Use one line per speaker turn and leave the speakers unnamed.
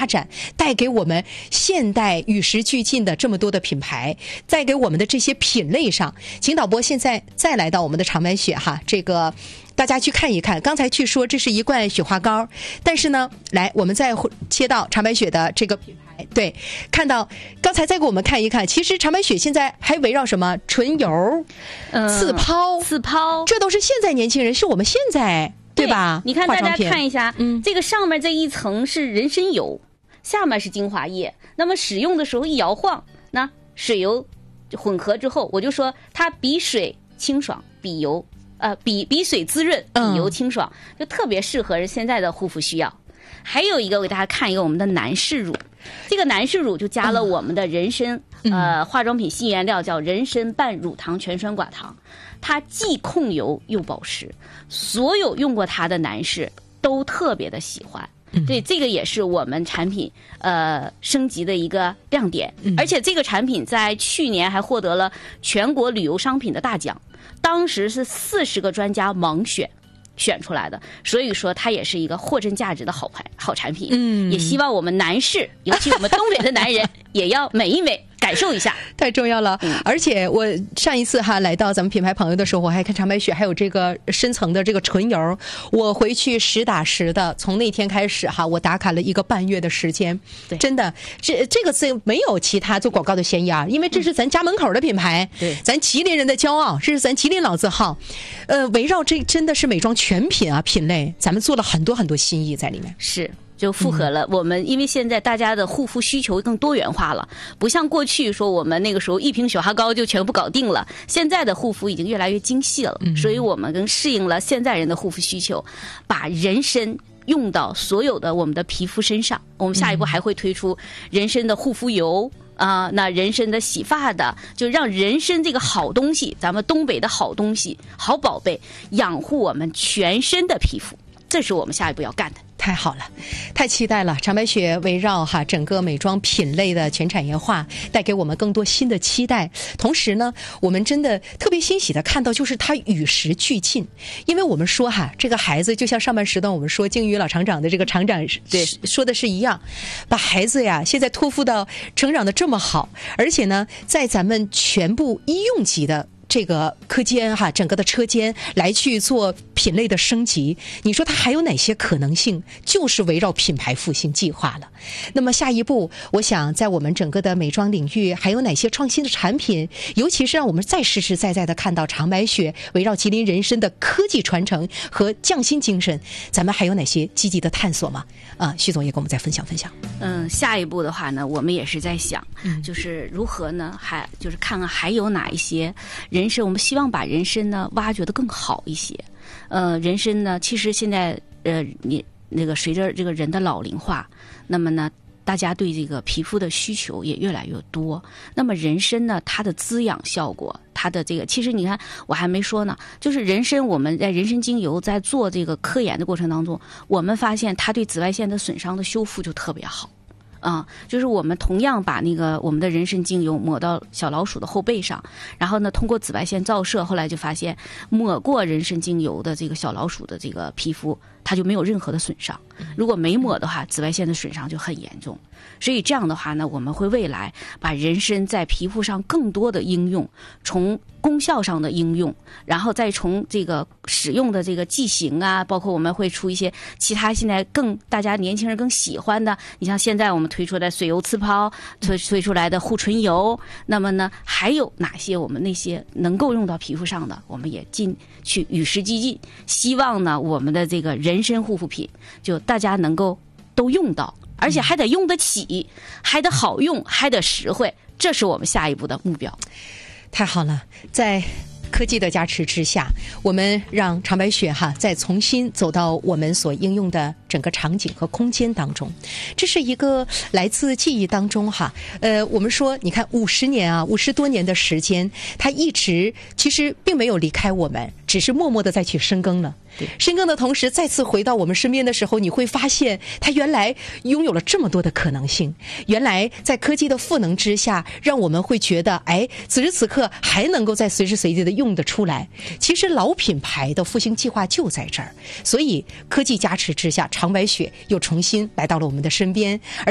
发展，带给我们现代与时俱进的这么多的品牌，带给我们的这些品类上，请导播现在再来到我们的长白雪哈，这个大家去看一看。刚才去说这是一罐雪花膏，但是呢，来我们再切到长白雪的这个品牌，对，看到刚才再给我们看一看，其实长白雪现在还围绕什么唇油、刺抛，这都是现在年轻人，是我们现在对吧？
你看大家看一下，这个上面这一层是人参油，下面是精华液。那么使用的时候一摇晃，那水油混合之后，我就说它比水清爽，比水滋润，比油清爽，就特别适合现在的护肤需要。还有一个，我给大家看一个我们的男士乳，这个男士乳就加了我们的人参，化妆品新原料叫人参半乳糖全酸寡糖，它既控油又保湿，所有用过它的男士都特别的喜欢。对，这个也是我们产品升级的一个亮点，而且这个产品在去年还获得了全国旅游商品的大奖，当时是40个专家盲选出来的，所以说它也是一个货真价实的好产品。也希望我们男士，尤其我们东北的男人也要美一美，感受一下，
太重要了。而且我上一次哈来到咱们品牌朋友的时候，我还看长白雪还有这个深层的这个唇油，我回去实打实的从那天开始哈，我打卡了1个半月的时间。真的，这个字没有其他做广告的嫌疑啊，因为这是咱家门口的品牌，对，咱吉林人的骄傲，这是咱吉林老字号。围绕这真的是美妆全品啊品类，咱们做了很多很多新意在里面。
是。就符合了我们，因为现在大家的护肤需求更多元化了，不像过去说我们那个时候一瓶雪花膏就全部搞定了，现在的护肤已经越来越精细了，所以我们更适应了现在人的护肤需求，把人参用到所有的我们的皮肤身上。我们下一步还会推出人参的护肤油那人参的洗发的，就让人参这个好东西，咱们东北的好东西、好宝贝，养护我们全身的皮肤，这是我们下一步要干的。
太好了，太期待了！长白雪围绕整个美妆品类的全产业化，带给我们更多新的期待。同时呢，我们真的特别欣喜的看到，就是它与时俱进。因为我们说这个孩子就像上半时段我们说靖宇老厂长的这个厂长对说的是一样，把孩子呀现在托付到成长的这么好，而且呢，在咱们全部医用级的这个科间整个的车间来去做品类的升级，你说它还有哪些可能性？就是围绕品牌复兴计划了。那么下一步，我想在我们整个的美妆领域还有哪些创新的产品，尤其是让我们再实实在在的看到长白雪围绕吉林人参的科技传承和匠心精神，咱们还有哪些积极的探索吗？徐总也跟我们再分享分享。
下一步的话呢，我们也是在想，就是如何呢，就是看看还有哪一些人参，我们希望把人参呢挖掘得更好一些。人参呢，其实现在你那个随着这个人的老龄化，那么呢，大家对这个皮肤的需求也越来越多。那么人参呢，它的滋养效果，它的这个，其实你看我还没说呢，就是人参，我们在人参精油在做这个科研的过程当中，我们发现它对紫外线的损伤的修复就特别好。就是我们同样把那个我们的人参精油抹到小老鼠的后背上，然后呢，通过紫外线照射，后来就发现抹过人参精油的这个小老鼠的这个皮肤，它就没有任何的损伤。如果没抹的话，紫外线的损伤就很严重。所以这样的话呢，我们会未来把人参在皮肤上更多的应用，从功效上的应用，然后再从这个使用的这个剂型包括我们会出一些其他现在大家年轻人更喜欢的，你像现在我们推出的水油刺抛，推出来的护唇油，那么呢还有哪些我们那些能够用到皮肤上的，我们也去与时俱进，希望呢我们的这个人参护肤品就大家能够都用到，而且还得用得起，还得好用，还得实惠，这是我们下一步的目标。
太好了，在科技的加持之下，我们让长白雪再重新走到我们所应用的整个场景和空间当中。这是一个来自记忆当中我们说你看50年50多年的时间，它一直其实并没有离开我们，只是默默的再去深耕了。深耕的同时再次回到我们身边的时候，你会发现它原来拥有了这么多的可能性，原来在科技的赋能之下，让我们会觉得此时此刻还能够在随时随地的用得出来。其实老品牌的复兴计划就在这儿，所以科技加持之下，长白雪又重新来到了我们的身边。